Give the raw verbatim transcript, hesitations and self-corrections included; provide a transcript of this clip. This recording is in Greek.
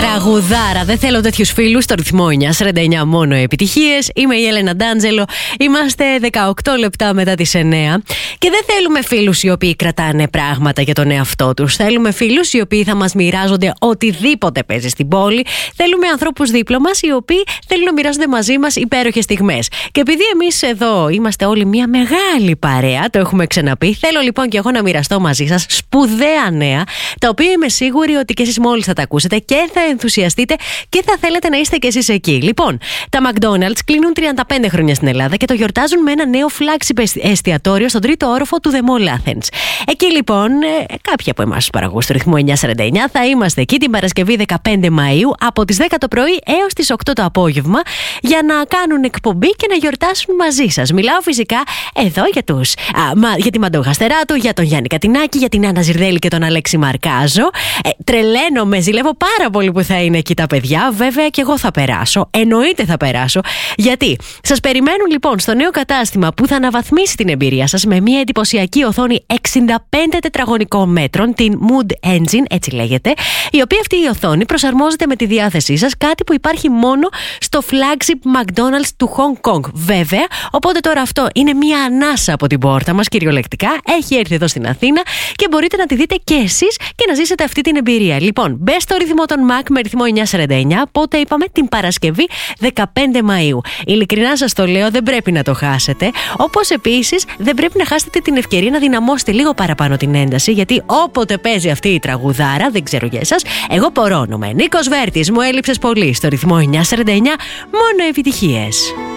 Τραγουδάρα, δεν θέλω τέτοιους φίλους στο ρυθμό εννιά σαράντα εννιά, μόνο επιτυχίες. Είμαι η Έλενα Ντάντζελο. Είμαστε δεκαοκτώ λεπτά μετά τις εννιά. Και δεν θέλουμε φίλους οι οποίοι κρατάνε πράγματα για τον εαυτό τους. Θέλουμε φίλους οι οποίοι θα μας μοιράζονται οτιδήποτε παίζει στην πόλη. Θέλουμε ανθρώπους δίπλα μας οι οποίοι θέλουν να μοιράζονται μαζί μας υπέροχες στιγμές. Και επειδή εμείς εδώ είμαστε όλοι μια μεγάλη παρέα, το έχουμε ξαναπεί, θέλω λοιπόν και εγώ να μοιραστώ μαζί σας σπουδαία νέα, τα οποία είμαι σίγουρη ότι και εσείς μόλις θα τα ακούσετε και θα ενθουσιαστείτε και θα θέλετε να είστε κι εσείς εκεί. Λοιπόν, τα McDonald's κλείνουν τριάντα πέντε χρόνια στην Ελλάδα και το γιορτάζουν με ένα νέο flagship εστιατόριο στον τρίτο όροφο του The Mall Athens. Εκεί λοιπόν, ε, κάποιοι από εμάς τους παραγωγούς του ρυθμού εννιά σαράντα εννιά θα είμαστε εκεί την Παρασκευή δεκαπέντε Μαΐου από τις δέκα το πρωί έως τις οκτώ το απόγευμα για να κάνουν εκπομπή και να γιορτάσουν μαζί σας. Μιλάω φυσικά εδώ για, τους, α, μα, για τη Μαντώ Γαστεράτου, για τον Γιάννη Κατινάκη, για την Άννα Ζιρδέλη και τον Αλέξη Μαρκάζο. Ε, τρελαίνομαι, ζηλεύω πάρα πολύ που θα είναι εκεί τα παιδιά. Βέβαια και εγώ θα περάσω. Εννοείται θα περάσω. Γιατί σας περιμένουν λοιπόν στο νέο κατάστημα που θα αναβαθμίσει την εμπειρία σας με μια εντυπωσιακή οθόνη εξήντα πέντε τετραγωνικών μέτρων, την Mood Engine, έτσι λέγεται, η οποία αυτή η οθόνη προσαρμόζεται με τη διάθεσή σας, κάτι που υπάρχει μόνο στο flagship McDonald's του Hong Kong. Βέβαια, οπότε τώρα αυτό είναι μια ανάσα από την πόρτα μας, κυριολεκτικά. Έχει έρθει εδώ στην Αθήνα και μπορείτε να τη δείτε και εσείς και να ζήσετε αυτή την εμπειρία. Λοιπόν, μπες στο ρυθμό των Mac με ρυθμό εννιά σαράντα εννιά, πότε είπαμε, την Παρασκευή δεκαπέντε Μαΐου. Ειλικρινά σας το λέω, δεν πρέπει να το χάσετε. Όπως επίσης δεν πρέπει να χάσετε την ευκαιρία να δυναμώσετε λίγο παραπάνω την ένταση, γιατί όποτε παίζει αυτή η τραγουδάρα, δεν ξέρω για εσάς, εγώ πορώνομαι. Νίκος Βέρτης, μου έλειψες πολύ στο ρυθμό εννιά σαράντα εννιά, μόνο επιτυχίες.